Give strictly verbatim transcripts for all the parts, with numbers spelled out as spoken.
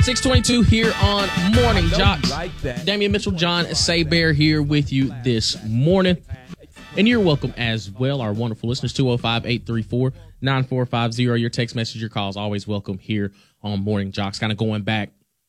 six twenty-two here on Morning Jocks. Like Damian Mitchell, John Saybear here with you this morning. And you're welcome as well, our wonderful listeners, two oh five, eight three four, nine four five zero. Your text message, your calls, always welcome here on Morning Jocks. Kind of going back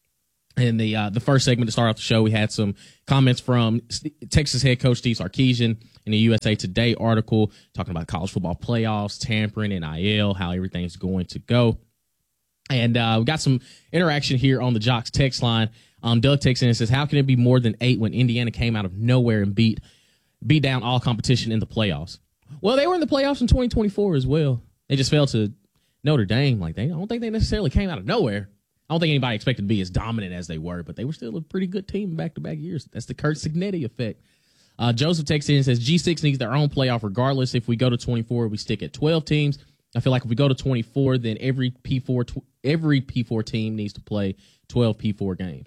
in the uh, the first segment to start off the show, we had some comments from Texas head coach Steve Sarkisian in the U S A Today article talking about college football playoffs, tampering, N I L, how everything's going to go. And uh, we got some interaction here on the Jocks text line. Um, Doug texts in and says, how can it be more than eight when Indiana came out of nowhere and beat beat down all competition in the playoffs? Well, they were in the playoffs in twenty twenty-four as well. They just fell to Notre Dame. Like they, I don't think they necessarily came out of nowhere. I don't think anybody expected to be as dominant as they were, but they were still a pretty good team back-to-back years. That's the Kurt Signetti effect. Uh, Joseph texts in and says, G six needs their own playoff regardless. If we go to twenty-four, we stick at twelve teams. I feel like if we go to twenty-four, then every P four tw- every P four team needs to play twelve P four games.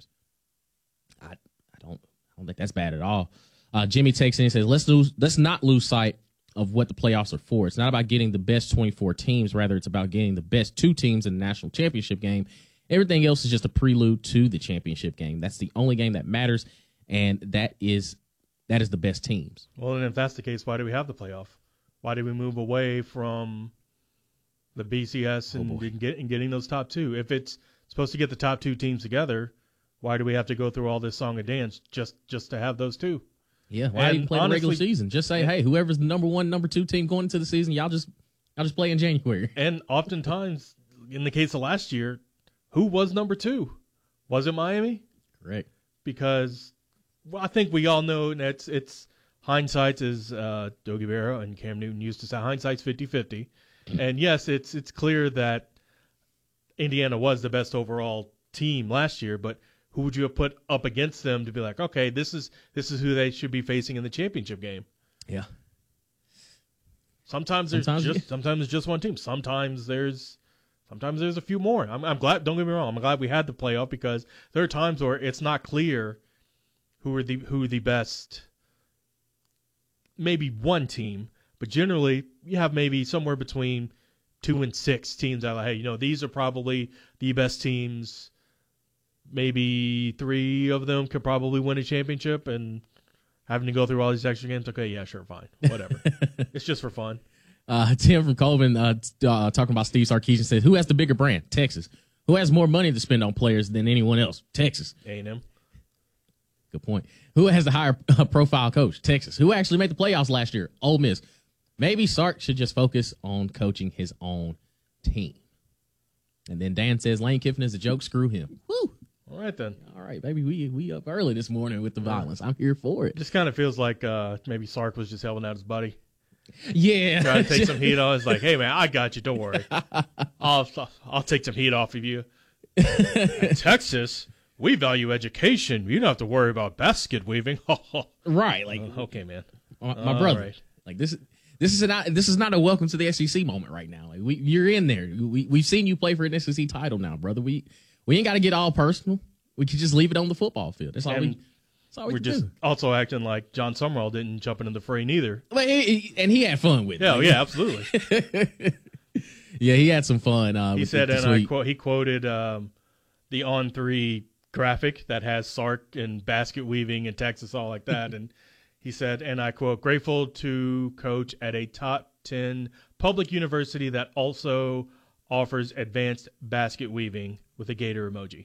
I, I don't I don't think that's bad at all. Uh, Jimmy takes in and says, let's lose let's not lose sight of what the playoffs are for. It's not about getting the best twenty-four teams. Rather, it's about getting the best two teams in the national championship game. Everything else is just a prelude to the championship game. That's the only game that matters, and that is that is the best teams. Well, and if that's the case, why do we have the playoff? Why do we move away from the B C S and, oh and, get, and getting those top two? If it's supposed to get the top two teams together, why do we have to go through all this song and dance just, just to have those two? Yeah, why even play honestly, the regular season? Just say, hey, whoever's the number one, number two team going into the season, y'all just y'all just play in January. And oftentimes, in the case of last year, who was number two? Was it Miami? Correct. Because well, I think we all know that it's, it's hindsight, as uh, Yogi Berra and Cam Newton used to say, hindsight's fifty-fifty. And, yes, it's it's clear that Indiana was the best overall team last year, but who would you have put up against them to be like, okay, this is this is who they should be facing in the championship game? Yeah. Sometimes there's sometimes, just yeah. sometimes it's just one team. Sometimes there's sometimes there's a few more. I'm, I'm glad. Don't get me wrong. I'm glad we had the playoff because there are times where it's not clear who are the who are the best. Maybe one team. But generally, you have maybe somewhere between two and six teams that are like, hey, you know, these are probably the best teams. Maybe three of them could probably win a championship, and having to go through all these extra games, okay, yeah, sure, fine, whatever. It's just for fun. Uh, Tim from Colvin uh, uh, talking about Steve Sarkisian says, who has the bigger brand? Texas. Who has more money to spend on players than anyone else? Texas. A and M. Good point. Who has the higher uh, profile coach? Texas. Who actually made the playoffs last year? Ole Miss. Maybe Sark should just focus on coaching his own team. And then Dan says Lane Kiffin is a joke. Screw him. Woo. All right, then. All right, baby. We we up early this morning with the violence. I'm here for it. Just kind of feels like uh, maybe Sark was just helping out his buddy. Yeah. Trying to take some heat off. It's like, hey, man, I got you. Don't worry. I'll, I'll take some heat off of you. In Texas, we value education. You don't have to worry about basket weaving. Right. Like, uh, okay, man. My, my brother. Right. Like, this is. This is not this is not a welcome to the S E C moment right now. Like we, you're in there. We we've seen you play for an S E C title now, brother. We we ain't got to get all personal. We can just leave it on the football field. That's all and we. That's all we we're can just do. Also acting like John Summerall didn't jump into the fray neither. Well, he, he, and he had fun with it. Yeah, like, yeah, absolutely. Yeah, he had some fun. Uh, he with said, the, and I quote, he quoted um, the On Three graphic that has Sark and basket weaving in Texas, all like that, and. He said, and I quote, grateful to coach at a top ten public university that also offers advanced basket weaving with a gator emoji.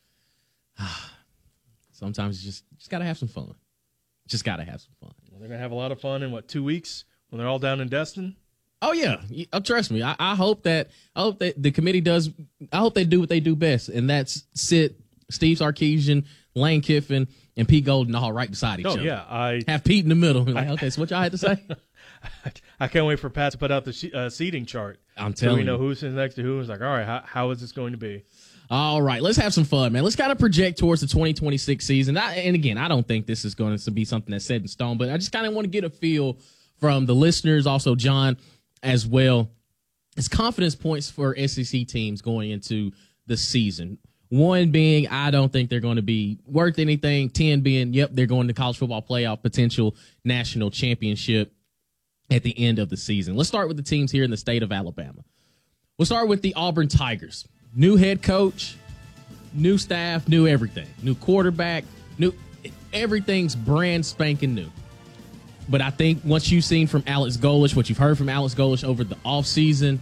Sometimes you just, just got to have some fun. Just got to have some fun. Well, they're going to have a lot of fun in, what, two weeks when they're all down in Destin? Oh, yeah. Uh, trust me. I, I hope that I hope that the committee does – I hope they do what they do best, and that's sit Steve Sarkisian, Lane Kiffin, and Pete Golden all right beside each oh, other. Oh, yeah. I have Pete in the middle. Like, okay, so what y'all had to say? I can't wait for Pat to put out the uh, seating chart. I'm telling you. So we know who's next to who. It's like, all right, how, how is this going to be? All right, let's have some fun, man. Let's kind of project towards the twenty twenty-six season. I, and, again, I don't think this is going to be something that's set in stone, but I just kind of want to get a feel from the listeners, also John as well. It's confidence points for S E C teams going into the season. One being, I don't think they're going to be worth anything. Ten being, yep, they're going to college football playoff, potential national championship at the end of the season. Let's start with the teams here in the state of Alabama. We'll start with the Auburn Tigers. New head coach, new staff, new everything, new quarterback, new everything's brand spanking new. But I think once you've seen from Alex Golesh, what you've heard from Alex Golesh over the offseason,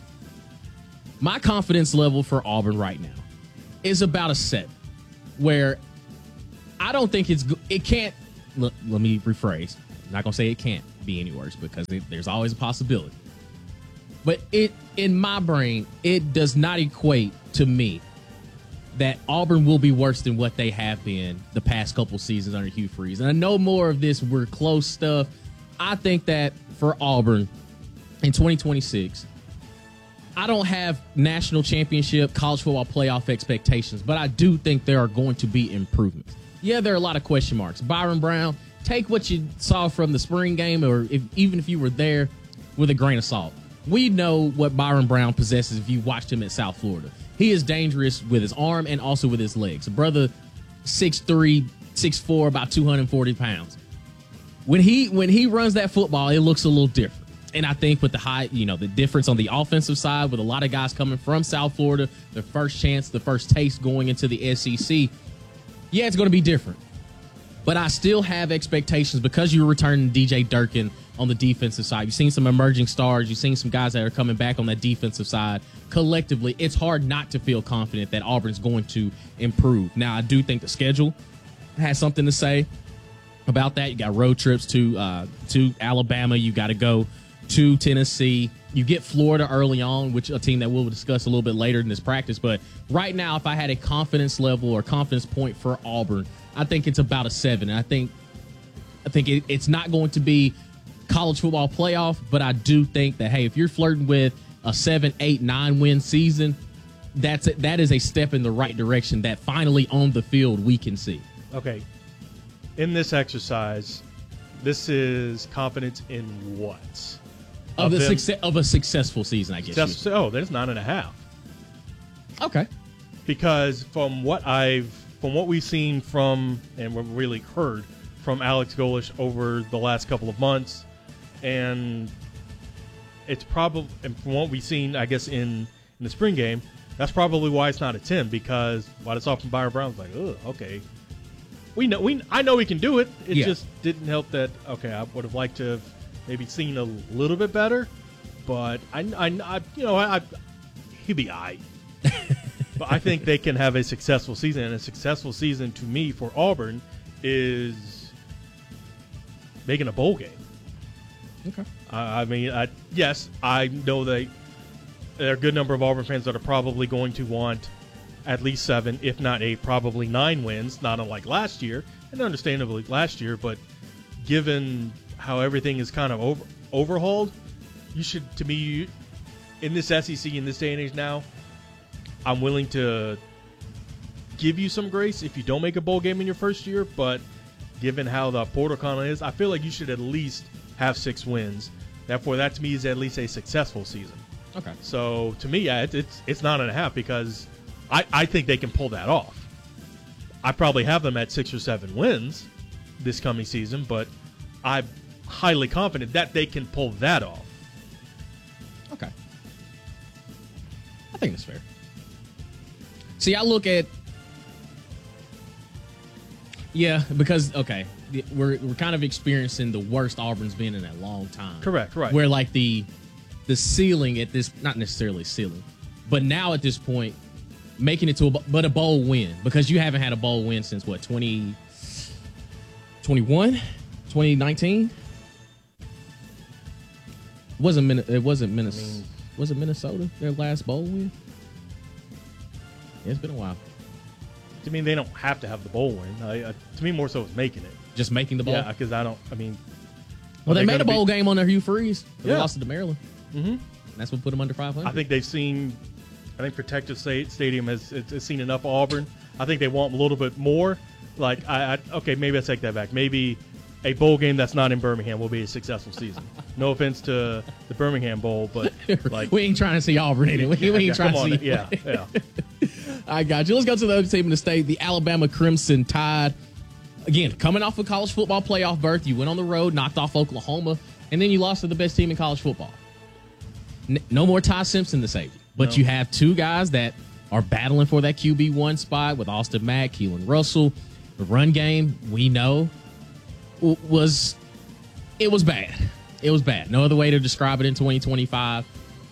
my confidence level for Auburn right now is about a seven, where I don't think it's it can't. Let, let me rephrase. I'm not gonna say it can't be any worse because it, there's always a possibility. But it in my brain, it does not equate to me that Auburn will be worse than what they have been the past couple seasons under Hugh Freeze. And I know more of this we're close stuff. I think that for Auburn in twenty twenty-six, I don't have national championship, college football playoff expectations, but I do think there are going to be improvements. Yeah, there are a lot of question marks. Byron Brown, take what you saw from the spring game, or if, even if you were there, with a grain of salt. We know what Byron Brown possesses if you watched him at South Florida. He is dangerous with his arm and also with his legs. A brother, six three, six four, about two hundred forty pounds. When he when he runs that football, it looks a little different. And I think with the high, you know, the difference on the offensive side, with a lot of guys coming from South Florida, the first chance, the first taste going into the S E C, yeah, it's going to be different. But I still have expectations because you're returning D J Durkin on the defensive side. You've seen some emerging stars. You've seen some guys that are coming back on that defensive side. Collectively, it's hard not to feel confident that Auburn's going to improve. Now, I do think the schedule has something to say about that. You got road trips to uh, to Alabama. You got to go to Tennessee. You get Florida early on, which a team that we'll discuss a little bit later in this practice. But right now, if I had a confidence level or confidence point for Auburn, I think it's about a seven. And I think I think it, it's not going to be college football playoff, but I do think that, hey, if you're flirting with a seven, eight, nine win season, that's a, that is a step in the right direction that finally on the field we can see. Okay. In this exercise, this is confidence in what? Of, of the success of a successful season, I guess. Success, oh, there's nine and a half. Okay. Because from what I've, from what we've seen from, and we've really heard from Alex Golesh over the last couple of months, and it's probably, and from what we've seen, I guess in, in the spring game, that's probably why it's not a ten. Because what I saw from Byron Brown was like, oh, okay. We know we I know we can do it. It yeah. just didn't help that. Okay, I would have liked to have maybe seen a little bit better, but I, I, I you know, I, I he'd be all right. But I think they can have a successful season, and a successful season to me for Auburn is making a bowl game. Okay. Uh, I mean, I, yes, I know that there are a good number of Auburn fans that are probably going to want at least seven, if not eight, probably nine wins, not unlike last year, and understandably last year, but given how everything is kind of over, overhauled, you should, to me, in this S E C, in this day and age now, I'm willing to give you some grace if you don't make a bowl game in your first year, but given how the portal kind of is, I feel like you should at least have six wins. Therefore, that to me is at least a successful season. Okay. So, to me, yeah, it, it's it's nine and a half because I, I think they can pull that off. I probably have them at six or seven wins this coming season, but I'm highly confident that they can pull that off. Okay. I think that's fair. See, I look at... Yeah, because, okay, we're we're kind of experiencing the worst Auburn's been in a long time. Correct, right. Where, like, the the ceiling at this... Not necessarily ceiling, but now at this point, making it to a, but a bowl win, because you haven't had a bowl win since what, twenty twenty-one, twenty nineteen? Wasn't Min- it wasn't Minnesota? I mean, was it Minnesota their last bowl win? Yeah, it's been a while. I mean, they don't have to have the bowl win. I, uh, to me, more so is making it. Just making the bowl. Yeah, because I don't. I mean, well, they made a bowl be... game on their Hugh Freeze. They yeah. lost it to Maryland. Mm-hmm. That's what put them under five hundred. I think they've seen. I think Protective Stadium has, has seen enough Auburn. I think they want a little bit more. Like, I, I okay, maybe I take that back. Maybe a bowl game that's not in Birmingham will be a successful season. No offense to the Birmingham Bowl, but like we ain't trying to see Auburn in it. We, we ain't yeah, trying to on, see. Yeah, yeah. I got you. Let's go to the other team in the state, the Alabama Crimson Tide. Again, coming off a college football playoff berth, you went on the road, knocked off Oklahoma, and then you lost to the best team in college football. N- no more Ty Simpson, the safety, but no. You have two guys that are battling for that Q B one spot with Austin Mack, Keelan Russell. The run game, we know, was it was bad. It was bad. No other way to describe it in twenty twenty-five.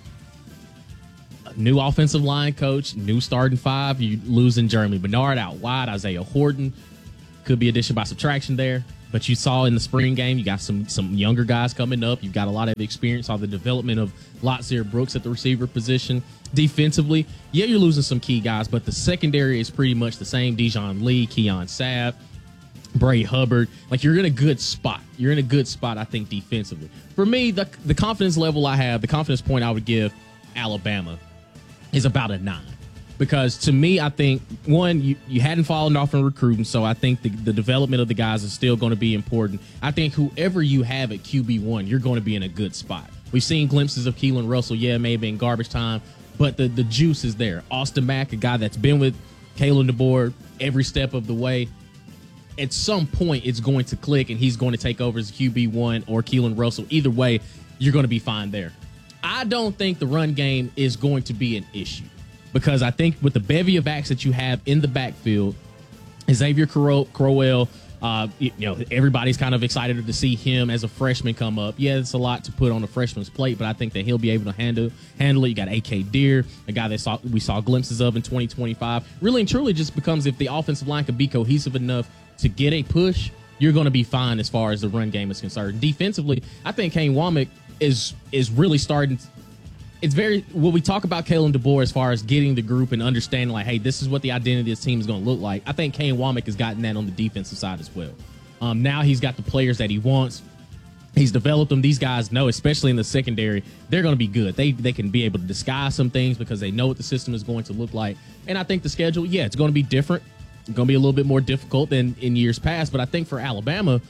A new offensive line coach, new starting five. You losing Jeremy Bernard out wide. Isaiah Horton could be addition by subtraction there. But you saw in the spring game, you got some some younger guys coming up. You've got a lot of experience on the development of Latzir Brooks at the receiver position. Defensively, yeah, you're losing some key guys, but the secondary is pretty much the same. Dijon Lee, Keon Sabb, Bray Hubbard. Like, you're in a good spot. You're in a good spot, I think, defensively. For me, the, the confidence level I have, the confidence point I would give Alabama is about a nine. Because to me, I think, one, you, you hadn't fallen off in recruiting, so I think the, the development of the guys is still going to be important. I think whoever you have at Q B one, you're going to be in a good spot. We've seen glimpses of Keelan Russell. Yeah, it may have been garbage time, but the, the juice is there. Austin Mack, a guy that's been with Kalen DeBoer every step of the way. At some point, it's going to click, and he's going to take over as Q B one or Keelan Russell. Either way, you're going to be fine there. I don't think the run game is going to be an issue. Because I think with the bevy of backs that you have in the backfield, Xavier Cro- Crowell, uh, you, you know, everybody's kind of excited to see him as a freshman come up. Yeah, it's a lot to put on a freshman's plate, but I think that he'll be able to handle handle it. You got A K Deer, a guy that saw, we saw glimpses of in twenty twenty-five. Really and truly just becomes if the offensive line can be cohesive enough to get a push, you're going to be fine as far as the run game is concerned. Defensively, I think Kane Womack is is really starting to, it's very, when we talk about Kalen DeBoer as far as getting the group and understanding, like, hey, this is what the identity of this team is going to look like. I think Kane Womack has gotten that on the defensive side as well. Um, now he's got the players that he wants. He's developed them. These guys know, especially in the secondary, they're going to be good. They they can be able to disguise some things because they know what the system is going to look like. And I think the schedule, yeah, it's going to be different. It's going to be a little bit more difficult than in years past. But I think for Alabama,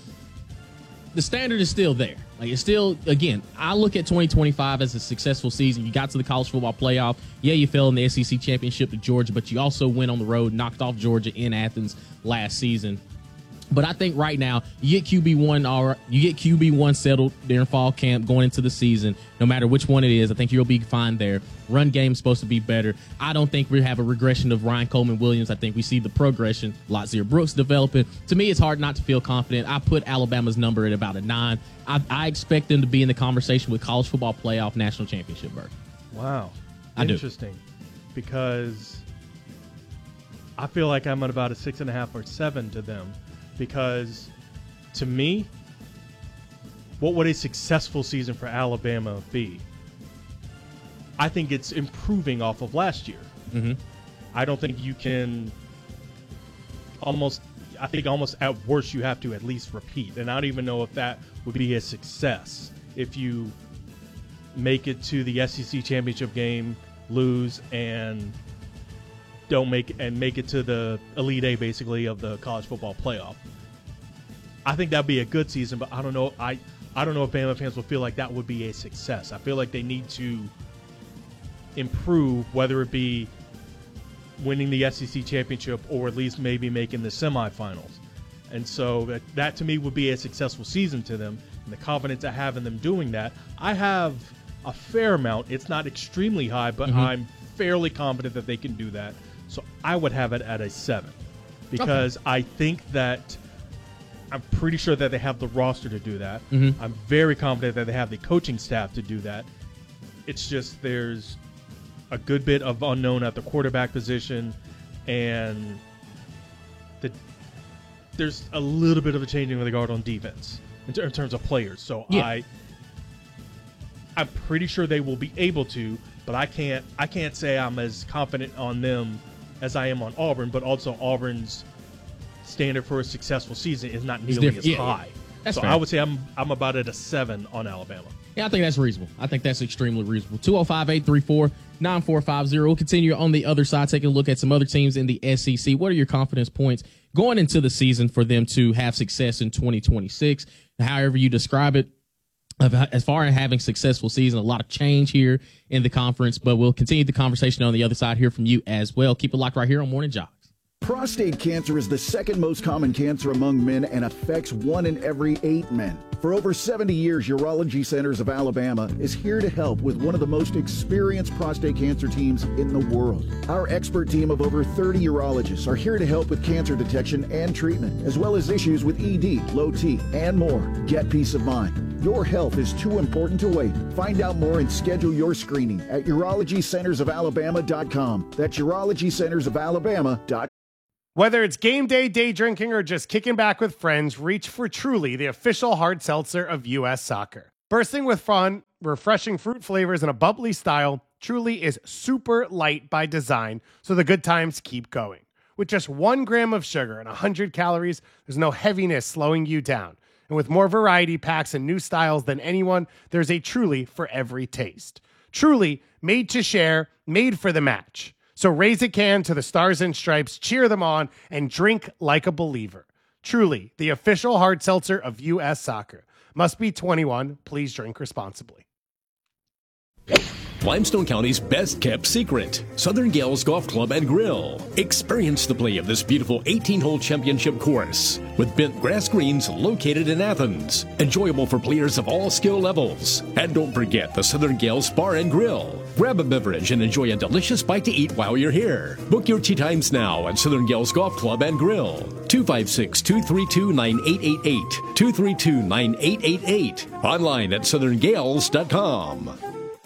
the standard is still there. Like, it's still, again, I look at twenty twenty-five as a successful season. You got to the college football playoff. Yeah, you fell in the S E C championship to Georgia, but you also went on the road, knocked off Georgia in Athens last season. But I think right now, you get Q B one, all right, you get Q B one settled during fall camp going into the season. No matter which one it is, I think you'll be fine there. Run game's supposed to be better. I don't think we have a regression of Ryan Coleman Williams. I think we see the progression. Latzir Brooks developing. To me, it's hard not to feel confident. I put Alabama's number at about a nine. I, I expect them to be in the conversation with college football playoff national championship berth. Wow. I do. Interesting. Because I feel like I'm at about a six and a half or seven to them. Because to me, what would a successful season for Alabama be? I think it's improving off of last year. Mm-hmm. I don't think you can almost, I think almost at worst you have to at least repeat. And I don't even know if that would be a success. If you make it to the S E C championship game, lose, and don't make and make it to the Elite Eight, basically, of the college football playoff. I think that'd be a good season, but I don't know. I I don't know if Bama fans will feel like that would be a success. I feel like they need to improve, whether it be winning the S E C championship or at least maybe making the semifinals. And so that, that to me would be a successful season to them, and the confidence I have in them doing that. I have a fair amount. It's not extremely high, but mm-hmm. I'm fairly confident that they can do that. So I would have it at a seven because okay. I think that I'm pretty sure that they have the roster to do that. Mm-hmm. I'm very confident that they have the coaching staff to do that. It's just there's a good bit of unknown at the quarterback position, and the, there's a little bit of a changing of the guard on defense in, ter- in terms of players. So yeah. I, I'm pretty sure they will be able to, but I can't. I can't say I'm as confident on them as I am on Auburn. But also Auburn's standard for a successful season is not nearly as yeah, high. Yeah. That's so fair. I would say I'm I'm about at a seven on Alabama. Yeah, I think that's reasonable. I think that's extremely reasonable. two oh five, eight three four, nine four five zero. We'll continue on the other side, taking a look at some other teams in the S E C. What are your confidence points going into the season for them to have success in twenty twenty-six? However you describe it, as far as having successful season, a lot of change here in the conference, but we'll continue the conversation on the other side, hear from you as well. Keep it locked right here on Morning Jogs. Prostate cancer is the second most common cancer among men and affects one in every eight men. For over seventy years, Urology Centers of Alabama is here to help with one of the most experienced prostate cancer teams in the world. Our expert team of over thirty urologists are here to help with cancer detection and treatment, as well as issues with E D, low T, and more. Get peace of mind. Your health is too important to wait. Find out more and schedule your screening at urology centers of alabama dot com. That's urology centers of alabama dot com. Whether it's game day, day drinking, or just kicking back with friends, reach for Truly, the official hard seltzer of U S Soccer. Bursting with fun, refreshing fruit flavors, and a bubbly style, Truly is super light by design, so the good times keep going. With just one gram of sugar and one hundred calories, there's no heaviness slowing you down. And with more variety packs and new styles than anyone, there's a Truly for every taste. Truly, made to share, made for the match. So raise a can to the Stars and Stripes, cheer them on, and drink like a believer. Truly, the official hard seltzer of U S Soccer. Must be twenty-one. Please drink responsibly. Limestone County's best-kept secret, Southern Gales Golf Club and Grill. Experience the play of this beautiful eighteen-hole championship course with bent grass greens located in Athens. Enjoyable for players of all skill levels. And don't forget the Southern Gales Bar and Grill. Grab a beverage and enjoy a delicious bite to eat while you're here. Book your tee times now at Southern Gales Golf Club and Grill. two five six, two three two, nine eight eight eight. two three two, nine eight eight eight. Online at southern gales dot com.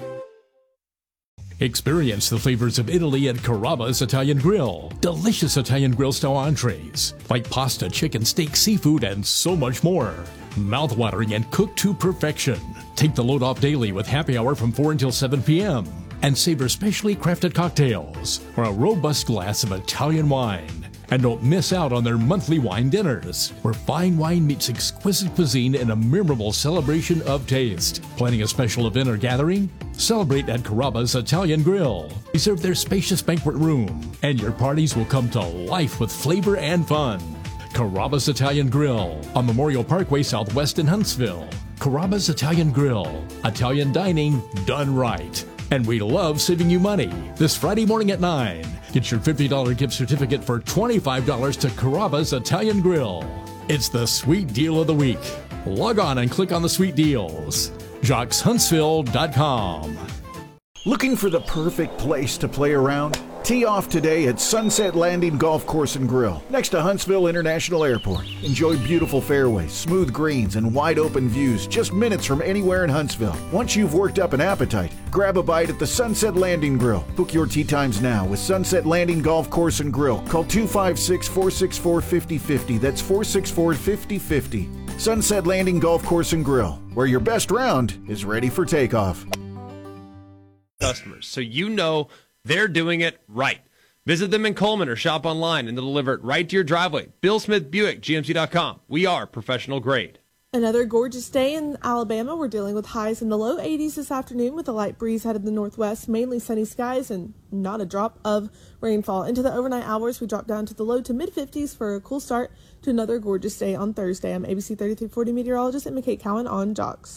Experience the flavors of Italy at Carrabba's Italian Grill. Delicious Italian grill-style entrees, like pasta, chicken, steak, seafood, and so much more. Mouth-watering and cooked to perfection. Take the load off daily with happy hour from four until seven p.m. And savor specially crafted cocktails or a robust glass of Italian wine. And don't miss out on their monthly wine dinners, where fine wine meets exquisite cuisine in a memorable celebration of taste. Planning a special event or gathering? Celebrate at Carrabba's Italian Grill. Reserve their spacious banquet room, and your parties will come to life with flavor and fun. Carrabba's Italian Grill on Memorial Parkway Southwest in Huntsville. Carrabba's Italian Grill. Italian dining done right. And we love saving you money. This Friday morning at nine, get your fifty dollars gift certificate for twenty-five dollars to Carrabba's Italian Grill. It's the sweet deal of the week. Log on and click on the sweet deals. jocks huntsville dot com. Looking for the perfect place to play around? Tee off today at Sunset Landing Golf Course and Grill, next to Huntsville International Airport. Enjoy beautiful fairways, smooth greens, and wide open views just minutes from anywhere in Huntsville. Once you've worked up an appetite, grab a bite at the Sunset Landing Grill. Book your tee times now with Sunset Landing Golf Course and Grill. Call two five six, four six four, five zero five zero. That's four six four, five zero five zero. Sunset Landing Golf Course and Grill, where your best round is ready for takeoff. Customers, so you know they're doing it right. Visit them in Coleman or shop online and they'll deliver it right to your driveway. Bill Smith Buick, G M C dot com. We are professional grade. Another gorgeous day in Alabama. We're dealing with highs in the low eighties this afternoon with a light breeze out of the northwest, mainly sunny skies and not a drop of rainfall. Into the overnight hours, we drop down to the low to mid fifties for a cool start to another gorgeous day on Thursday. I'm A B C thirty-three forty meteorologist and McKay Cowan on Jocks.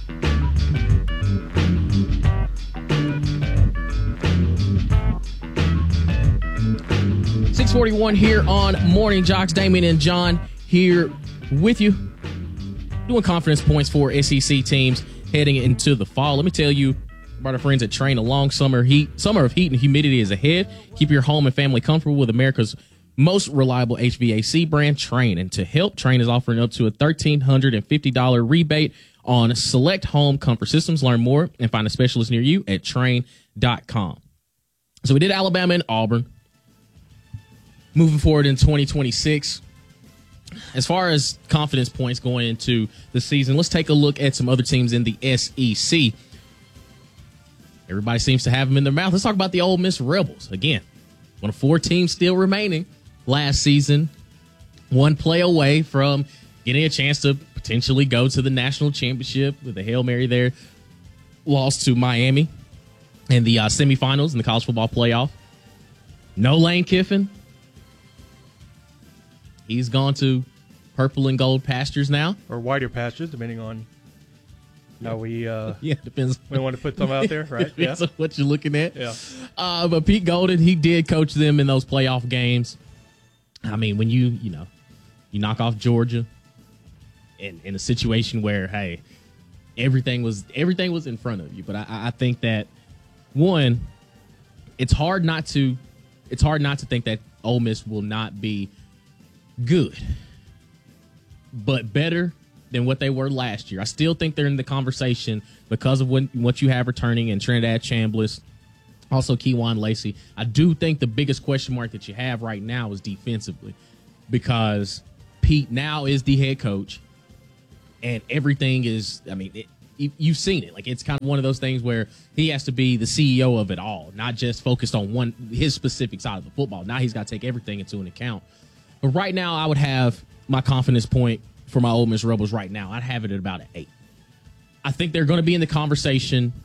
six forty-one here on Morning Jocks. Damien and John here with you, doing confidence points for S E C teams heading into the fall. Let me tell you about our friends at Train. A long summer heat, summer of heat and humidity is ahead. Keep your home and family comfortable with America's most reliable H V A C brand, Train. And to help, Train is offering up to a one thousand three hundred fifty dollars rebate on select home comfort systems. Learn more and find a specialist near you at train dot com. So we did Alabama and Auburn. Moving forward in twenty twenty-six, as far as confidence points going into the season, let's take a look at some other teams in the S E C. Everybody seems to have them in their mouth. Let's talk about the Ole Miss Rebels. Again, one of four teams still remaining last season, one play away from getting a chance to potentially go to the national championship with a Hail Mary there. Lost to Miami in the uh, semifinals in the college football playoff. No Lane Kiffin. He's gone to purple and gold pastures now. Or whiter pastures, depending on how we uh, yeah, depends. We want to put them out there, right? Depends yeah. on what you're looking at. Yeah. Uh, but Pete Golden, he did coach them in those playoff games. I mean, when you, you know, you knock off Georgia in, in a situation where, hey, everything was everything was in front of you. But I, I think that, one, it's hard not to it's hard not to think that Ole Miss will not be good, but better than what they were last year. I still think they're in the conversation because of what, what you have returning in Trinidad Chambliss, also Kewan Lacey. I do think the biggest question mark that you have right now is defensively, because Pete now is the head coach, and everything is, I mean, it, you've seen it. Like, it's kind of one of those things where he has to be the C E O of it all, not just focused on one his specific side of the football. Now he's got to take everything into an account. But right now, I would have my confidence point for my Ole Miss Rebels right now. I'd have it at about an eight. I think they're going to be in the conversation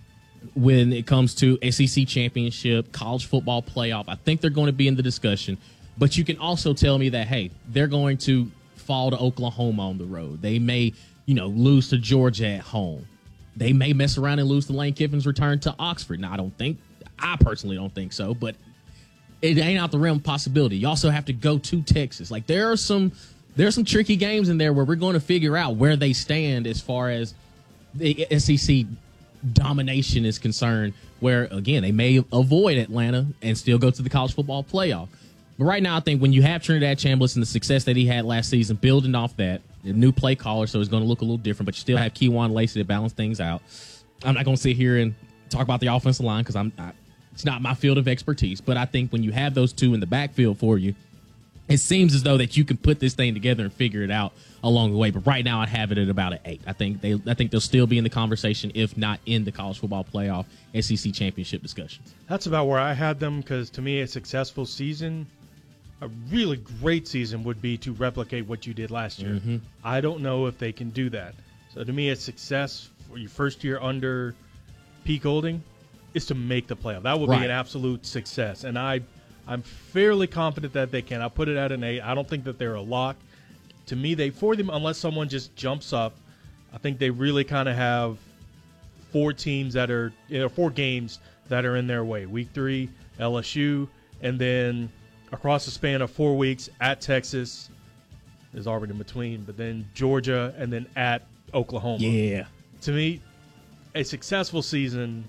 when it comes to S E C championship, college football playoff. I think they're going to be in the discussion. But you can also tell me that, hey, they're going to fall to Oklahoma on the road. They may, you know, lose to Georgia at home. They may mess around and lose to Lane Kiffin's return to Oxford. Now, I don't think, I personally don't think so, but it ain't out the realm of possibility. You also have to go to Texas. Like, there are some there are some tricky games in there where we're going to figure out where they stand as far as the S E C domination is concerned, where, again, they may avoid Atlanta and still go to the college football playoff. But right now, I think when you have Trinidad Chambliss and the success that he had last season, building off that, a new play caller, so it's going to look a little different, but you still have Kewan Lacey to balance things out. I'm not going to sit here and talk about the offensive line because I'm I, it's not my field of expertise, but I think when you have those two in the backfield for you, it seems as though that you can put this thing together and figure it out along the way. But right now, I have it at about an eight. I think they, I think they'll still be in the conversation, if not in the college football playoff S E C championship discussions. That's about where I had them, because to me, a successful season, a really great season, would be to replicate what you did last year. Mm-hmm. I don't know if they can do that. So to me, a success for your first year under Pete Golding is to make the playoff. That would Right. be an absolute success. And I, I'm fairly confident that they can. I'll put it at an eight. I don't think that they're a lock. To me, they for them, unless someone just jumps up, I think they really kind of have four teams that are, you know, four games that are in their way. Week three, L S U, and then across the span of four weeks at Texas, there's already in between, but then Georgia, and then at Oklahoma. Yeah. To me, a successful season,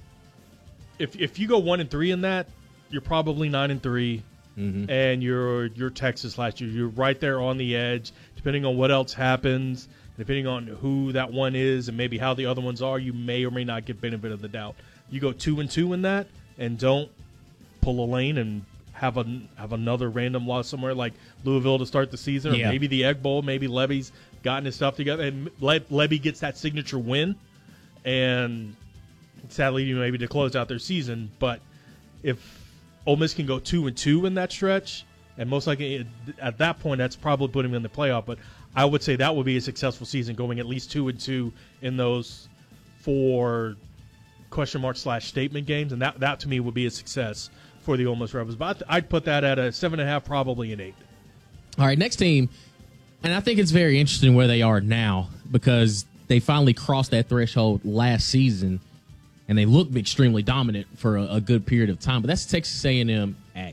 if if you go one and three in that, you're probably nine and three, Mm-hmm. and you're you're Texas last year. You're right there on the edge. Depending on what else happens, depending on who that one is, and maybe how the other ones are, you may or may not get benefit of the doubt. You go two and two in that, and don't pull a lane and have a have another random loss somewhere like Louisville to start the season, or Yeah. maybe the Egg Bowl. Maybe Levy's gotten his stuff together, and Le- Levy gets that signature win, and sadly, you maybe to close out their season. But if Ole Miss can go two and two in that stretch, and most likely at that point, that's probably putting them in the playoff. But I would say that would be a successful season, going at least two and two in those four question mark slash statement games, and that that to me would be a success for the Ole Miss Rebels. But I'd put that at a seven and a half, probably an eight. All right, next team, and I think it's very interesting where they are now, because they finally crossed that threshold last season, and they looked extremely dominant for a, a good period of time. But that's Texas A and M Aggies.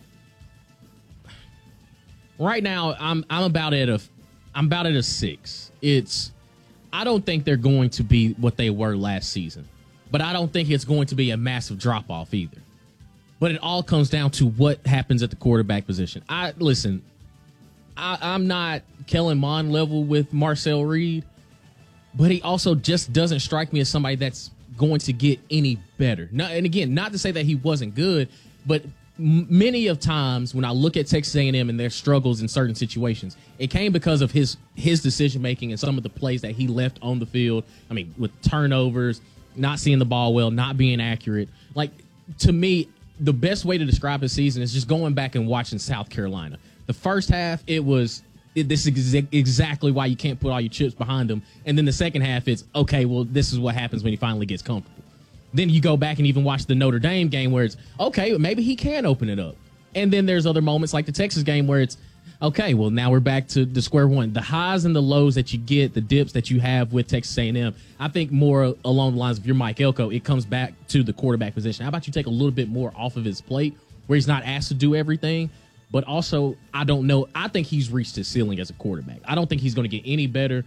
Right now, I'm I'm about at a I'm about at a six. It's I don't think they're going to be what they were last season, but I don't think it's going to be a massive drop off either. But it all comes down to what happens at the quarterback position. I listen. I, I'm not Kellen Mond level with Marcel Reed, but he also just doesn't strike me as somebody that's going to get any better. Now, and again, not to say that he wasn't good, but m- many of times when I look at Texas A and M and their struggles in certain situations, it came because of his his decision making and some of the plays that he left on the field. I mean, with turnovers, not seeing the ball well, not being accurate. Like, to me, the best way to describe his season is just going back and watching South Carolina. The first half, it was it, this is ex- exactly why you can't put all your chips behind him. And then the second half, it's, okay, well, this is what happens when he finally gets comfortable. Then you go back and even watch the Notre Dame game where it's, okay, maybe he can open it up. And then there's other moments like the Texas game where it's, okay, well, now we're back to the square one. The highs and the lows that you get, the dips that you have with Texas A and M, I think more along the lines of your Mike Elko, it comes back to the quarterback position. How about you take a little bit more off of his plate where he's not asked to do everything, but also I don't know. I think he's reached his ceiling as a quarterback. I don't think he's going to get any better.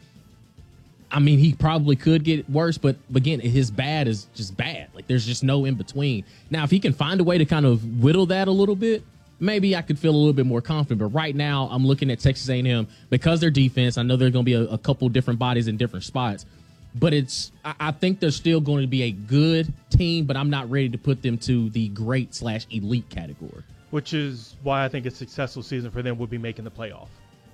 I mean, he probably could get worse, but again, his bad is just bad. Like, there's just no in between. Now, if he can find a way to kind of whittle that a little bit, maybe I could feel a little bit more confident. But right now, I'm looking at Texas A and M because their defense. I know there's going to be a, a couple different bodies in different spots, but it's. I, I think they're still going to be a good team, but I'm not ready to put them to the great slash elite category. Which is why I think a successful season for them would be making the playoff.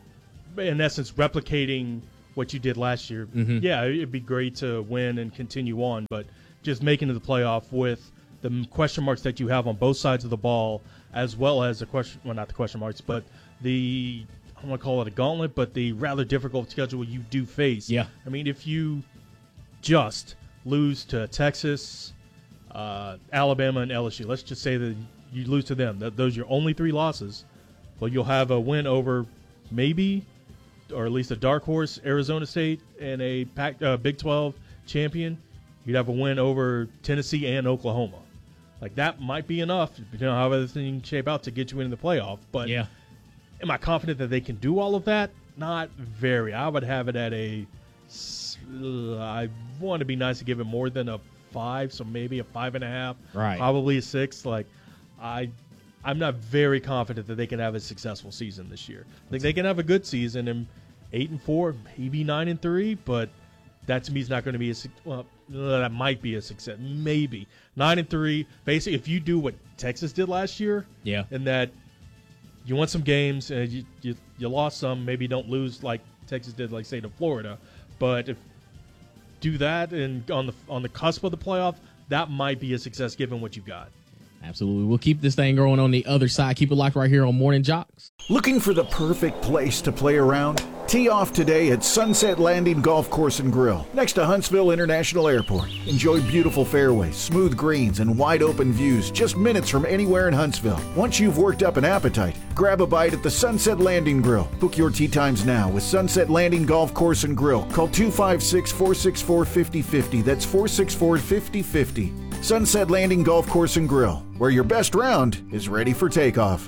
In essence, replicating what you did last year. Mm-hmm. Yeah, it'd be great to win and continue on, but just making it to the playoff with the question marks that you have on both sides of the ball, as well as the question, well, not the question marks, but the, I don't want to call it a gauntlet, but the rather difficult schedule you do face. Yeah. I mean, if you just lose to Texas, uh, Alabama, and L S U, let's just say that you lose to them, that those are your only three losses, well, you'll have a win over maybe, or at least a dark horse, Arizona State, and a Pac, uh, Big twelve champion. You'd have a win over Tennessee and Oklahoma. Like, that might be enough, depending on how everything shape out, to get you into the playoff. But yeah. Am I confident that they can do all of that? Not very. I would have it at a uh, – I want to be nice to give it more than a five, so maybe a five and a half. Right. Probably a six. Like, I – I'm not very confident that they can have a successful season this year. I think they can have a good season and eight and four, maybe nine and three, but that to me is not going to be a well. That might be a success, maybe nine and three. Basically, if you do what Texas did last year, yeah, and that you won some games and you you, you lost some, maybe don't lose like Texas did, like say to Florida, but if do that and on the on the cusp of the playoff, that might be a success given what you've got. Absolutely. We'll keep this thing going on the other side. Keep it locked right here on Morning Jocks. Looking for the perfect place to play around? Tee off today at Sunset Landing Golf Course and Grill, next to Huntsville International Airport. Enjoy beautiful fairways, smooth greens, and wide open views just minutes from anywhere in Huntsville. Once you've worked up an appetite, grab a bite at the Sunset Landing Grill. Book your tee times now with Sunset Landing Golf Course and Grill. Call two five six, four six four, five oh five oh. That's four six four, five oh five oh. Sunset Landing Golf Course and Grill, where your best round is ready for takeoff.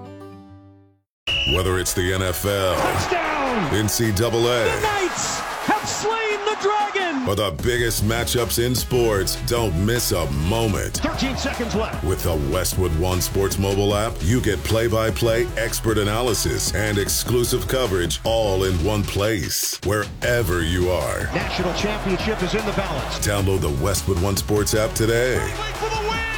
Whether it's the N F L, touchdown, N C double A, the Knights have slain the dragon, or the biggest matchups in sports, don't miss a moment. thirteen seconds left. With the Westwood One Sports mobile app, you get play-by-play, expert analysis, and exclusive coverage all in one place, wherever you are. National championship is in the balance. Download the Westwood One Sports app today. For the win.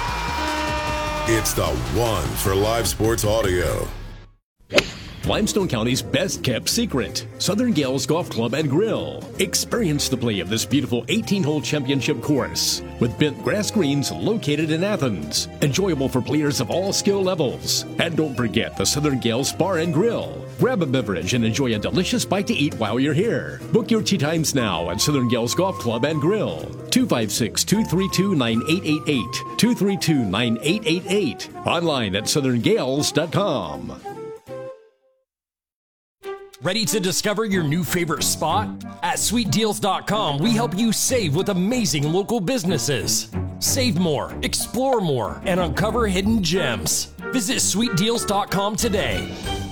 Yeah! It's the one for live sports audio. Limestone County's best-kept secret, Southern Gales Golf Club and Grill. Experience the play of this beautiful eighteen-hole championship course with bent grass greens located in Athens. Enjoyable for players of all skill levels. And don't forget the Southern Gales Bar and Grill. Grab a beverage and enjoy a delicious bite to eat while you're here. Book your tee times now at Southern Gales Golf Club and Grill. two five six, two three two, nine eight eight eight. two three two, nine eight eight eight. Online at southern gales dot com. Ready to discover your new favorite spot? At sweet deals dot com, we help you save with amazing local businesses. Save more, explore more, and uncover hidden gems. Visit sweet deals dot com today.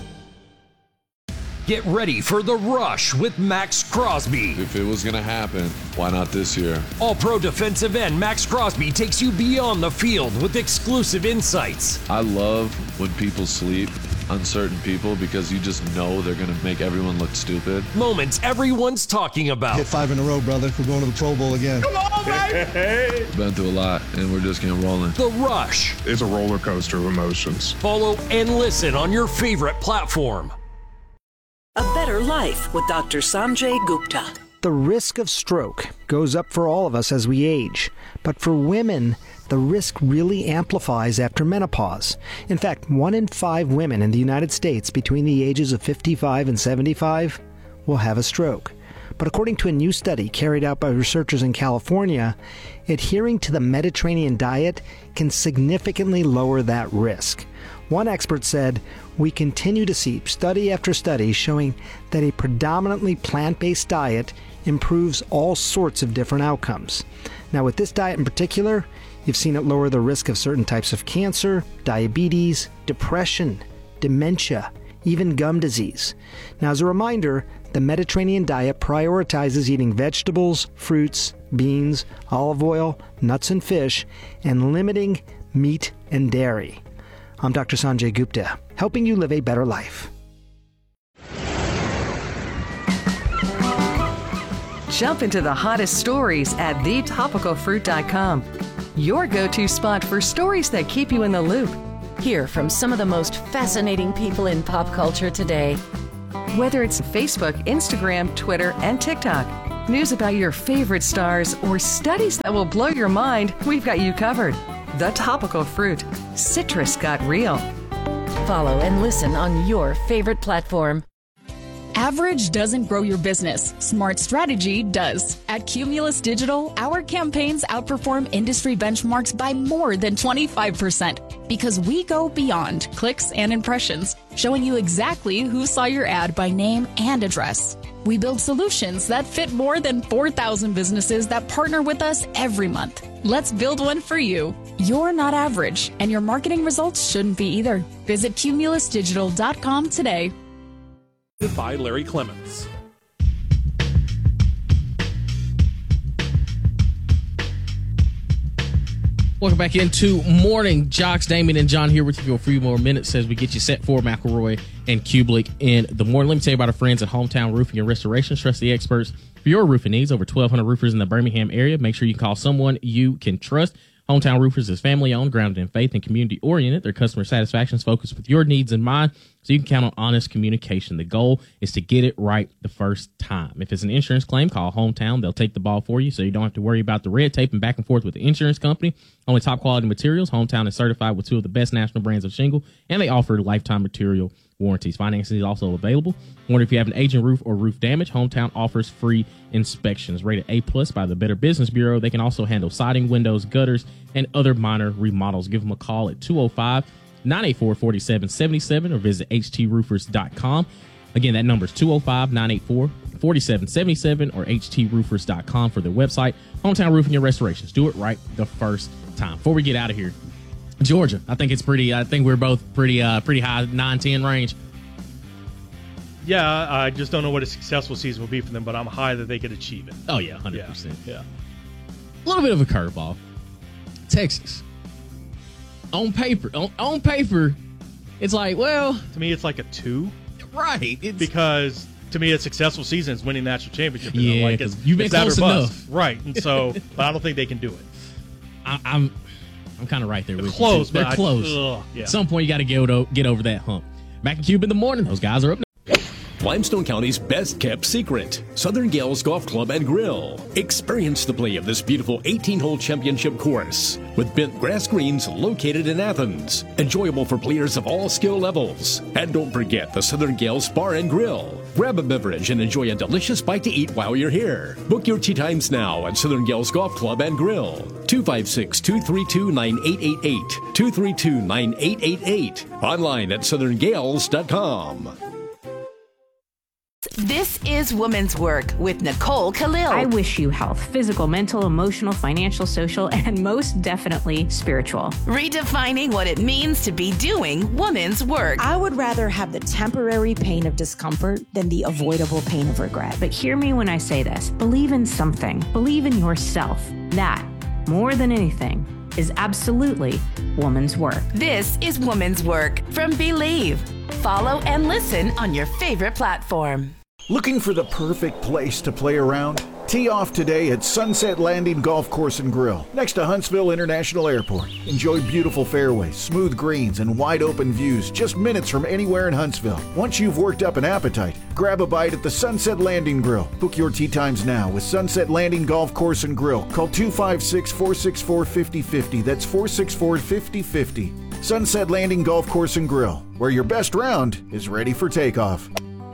Get ready for the rush with Max Crosby. If it was going to happen, why not this year? All-pro defensive end Max Crosby takes you beyond the field with exclusive insights. I love when people sleep on certain people because you just know they're going to make everyone look stupid. Moments everyone's talking about. Hit five in a row, brother. We're going to the Pro Bowl again. Come on, baby! Been through a lot, and we're just getting rolling. The Rush. It's a roller coaster of emotions. Follow and listen on your favorite platform. A better life with Doctor Sanjay Gupta. The risk of stroke goes up for all of us as we age, but for women, the risk really amplifies after menopause. In fact, one in five women in the United States between the ages of fifty-five and seventy-five will have a stroke. But according to a new study carried out by researchers in California, adhering to the Mediterranean diet can significantly lower that risk. One expert said, "We continue to see study after study showing that a predominantly plant-based diet improves all sorts of different outcomes." Now, with this diet in particular, you've seen it lower the risk of certain types of cancer, diabetes, depression, dementia, even gum disease. Now, as a reminder, the Mediterranean diet prioritizes eating vegetables, fruits, beans, olive oil, nuts and fish, and limiting meat and dairy. I'm Doctor Sanjay Gupta, helping you live a better life. Jump into the hottest stories at the topical fruit dot com. Your go-to spot for stories that keep you in the loop. Hear from some of the most fascinating people in pop culture today. Whether it's Facebook, Instagram, Twitter, and TikTok, news about your favorite stars, or studies that will blow your mind, we've got you covered. The Topical Fruit. Citrus got real. Follow and listen on your favorite platform. Average doesn't grow your business. Smart strategy does. At Cumulus Digital, our campaigns outperform industry benchmarks by more than twenty-five percent because we go beyond clicks and impressions, showing you exactly who saw your ad by name and address. We build solutions that fit more than four thousand businesses that partner with us every month. Let's build one for you. You're not average, and your marketing results shouldn't be either. Visit cumulus digital dot com today. By Larry Clements. Welcome back into Morning Jocks. Damien and John here with you for a few more minutes as we get you set for McElroy and Kublik in the morning. Let me tell you about our friends at Hometown Roofing and Restoration. Trust the experts for your roofing needs. Over twelve hundred roofers in the Birmingham area. Make sure you call someone you can trust. Hometown Roofers is family-owned, grounded in faith, and community-oriented. Their customer satisfaction is focused with your needs in mind, so you can count on honest communication. The goal is to get it right the first time. If it's an insurance claim, call Hometown. They'll take the ball for you, so you don't have to worry about the red tape and back and forth with the insurance company. Only top-quality materials. Hometown is certified with two of the best national brands of shingle, and they offer lifetime material warranties. Financing is also available. Wonder if you have an aging roof or roof damage. Hometown offers free inspections. Rated A plus by the Better Business Bureau. They can also handle siding, windows, gutters, and other minor remodels. Give them a call at two oh five, nine eight four, four seven seven seven or visit h t roofers dot com. Again, that number is two oh five, nine eight four, four seven seven seven or h t roofers dot com for their website. Hometown Roofing and Restorations. Do it right the first time. Before we get out of here, Georgia, I think it's pretty, I think we're both pretty uh, pretty high, nine ten range. Yeah, I just don't know what a successful season will be for them, but I'm high that they could achieve it. Oh, yeah, one hundred percent. Yeah. yeah. A little bit of a curveball. Texas. On paper, on, on paper, it's like, well. To me, it's like a two. Right. It's, because to me, a successful season is winning national championship. Yeah, like it's, you've been it's close enough. Right. And so, but I don't think they can do it. I, I'm I'm kind of right there They're with close, you. They're but close. I, ugh, yeah. At some point, you got to get, o- get over that hump. Mac and Cube in the morning. Those guys are up. Limestone County's best-kept secret, Southern Gales Golf Club and Grill. Experience the play of this beautiful eighteen-hole championship course with bent grass greens located in Athens. Enjoyable for players of all skill levels. And don't forget the Southern Gales Bar and Grill. Grab a beverage and enjoy a delicious bite to eat while you're here. Book your tee times now at Southern Gales Golf Club and Grill. two five six, two three two, nine eight eight eight. two three two, nine eight eight eight. Online at southern gales dot com. This is Women's Work with Nicole Khalil. I wish you health, physical, mental, emotional, financial, social, and most definitely spiritual. Redefining what it means to be doing women's work. I would rather have the temporary pain of discomfort than the avoidable pain of regret. But hear me when I say this. Believe in something. Believe in yourself. That, more than anything, is absolutely woman's work. This is Woman's Work from Believe. Follow and listen on your favorite platform. Looking for the perfect place to play around? Tee off today at Sunset Landing Golf Course and Grill, next to Huntsville International Airport. Enjoy beautiful fairways, smooth greens, and wide open views just minutes from anywhere in Huntsville. Once you've worked up an appetite, grab a bite at the Sunset Landing Grill. Book your tee times now with Sunset Landing Golf Course and Grill. Call two five six, four six four, five oh five oh. That's four six four, five oh five oh. Sunset Landing Golf Course and Grill, where your best round is ready for takeoff.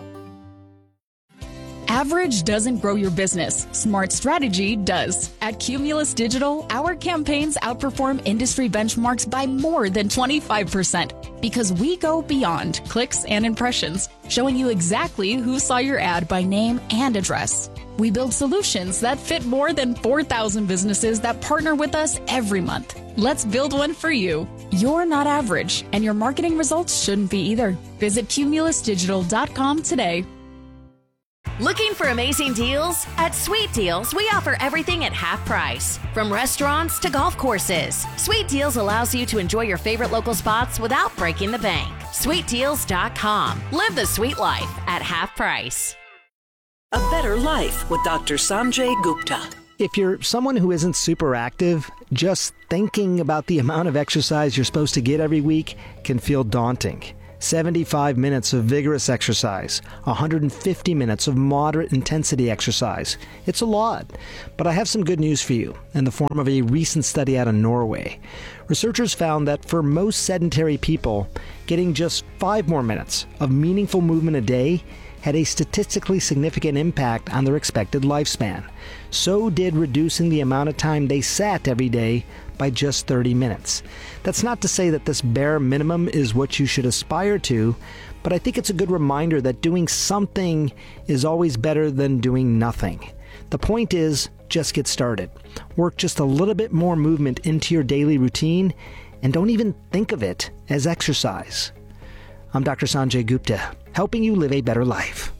Average doesn't grow your business. Smart strategy does. At Cumulus Digital, our campaigns outperform industry benchmarks by more than twenty-five percent because we go beyond clicks and impressions, showing you exactly who saw your ad by name and address. We build solutions that fit more than four thousand businesses that partner with us every month. Let's build one for you. You're not average, and your marketing results shouldn't be either. Visit cumulus digital dot com today. Looking for amazing deals? At Sweet Deals, we offer everything at half price. From restaurants to golf courses, Sweet Deals allows you to enjoy your favorite local spots without breaking the bank. sweet deals dot com. Live the sweet life at half price. A Better Life with Doctor Sanjay Gupta. If you're someone who isn't super active, just thinking about the amount of exercise you're supposed to get every week can feel daunting. seventy-five minutes of vigorous exercise, one hundred fifty minutes of moderate intensity exercise. It's a lot, but I have some good news for you in the form of a recent study out of Norway. Researchers found that for most sedentary people, getting just five more minutes of meaningful movement a day had a statistically significant impact on their expected lifespan. So did reducing the amount of time they sat every day by just thirty minutes. That's not to say that this bare minimum is what you should aspire to, but I think it's a good reminder that doing something is always better than doing nothing. The point is, just get started. Work just a little bit more movement into your daily routine, and don't even think of it as exercise. I'm Doctor Sanjay Gupta, helping you live a better life.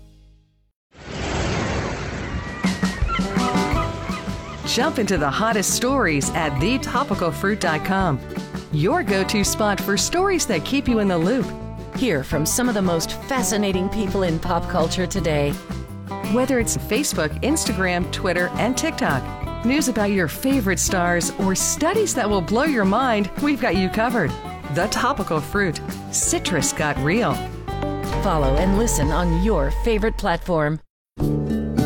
Jump into the hottest stories at the topical fruit dot com. Your go-to spot for stories that keep you in the loop. Hear from some of the most fascinating people in pop culture today. Whether it's Facebook, Instagram, Twitter, and TikTok, news about your favorite stars, or studies that will blow your mind, we've got you covered. The Topical Fruit. Citrus got real. Follow and listen on your favorite platform.